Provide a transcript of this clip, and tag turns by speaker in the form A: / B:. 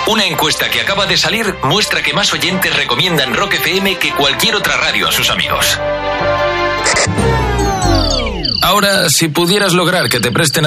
A: Una encuesta que acaba de salir muestra que más oyentes recomiendan Rock FM que cualquier otra radio a sus amigos. Ahora, si pudieras lograr que te presten